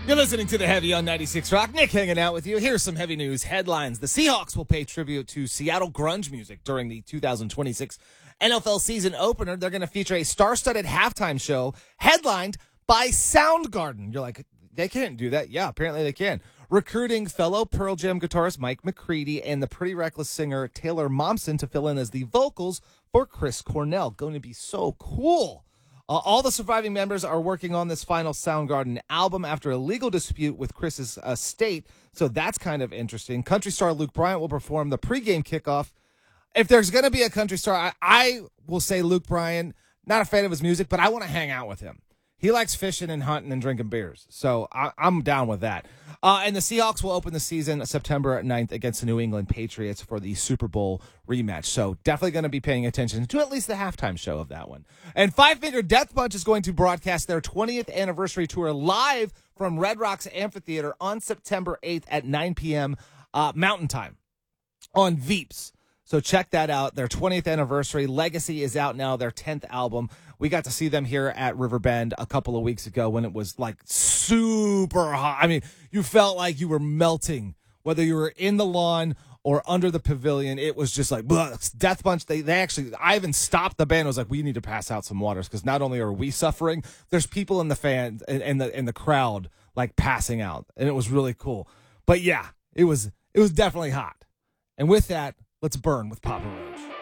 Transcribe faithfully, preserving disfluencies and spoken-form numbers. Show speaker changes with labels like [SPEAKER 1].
[SPEAKER 1] You're listening to The Heavy on ninety-six Rock. Nick hanging out with you. Here's some heavy news headlines. The Seahawks will pay tribute to Seattle grunge music during the two thousand twenty-six N F L season opener. They're going to feature a star-studded halftime show headlined by Soundgarden. You're like, they can't do that. Yeah, apparently they can. Recruiting fellow Pearl Jam guitarist Mike McCready and the Pretty Reckless singer Taylor Momsen to fill in as the vocals for Chris Cornell. Going to be so cool. Uh, all the surviving members are working on this final Soundgarden album after a legal dispute with Chris's estate, so that's kind of interesting. Country star Luke Bryan will perform the pregame kickoff. If there's going to be a country star, I, I will say Luke Bryan. Not a fan of his music, but I want to hang out with him. He likes fishing and hunting and drinking beers, so I, I'm down with that. Uh, and the Seahawks will open the season September ninth against the New England Patriots for the Super Bowl rematch. So definitely going to be paying attention to at least the halftime show of that one. And Five Finger Death Punch is going to broadcast their twentieth anniversary tour live from Red Rocks Amphitheater on September eighth at nine p.m. Uh, Mountain Time on Veeps. So check that out. Their twentieth anniversary. Legacy is out now, their tenth album. We got to see them here at Riverbend a couple of weeks ago when it was like super hot. I mean, you felt like you were melting, whether you were in the lawn or under the pavilion. It was just like, bleh. Death Punch. They, they actually, I even stopped the band. I was like, we need to pass out some waters because not only are we suffering, there's people in the fans and in, in the in the crowd like passing out, and it was really cool. But yeah, it was it was definitely hot. And with that, let's burn with Papa Roach.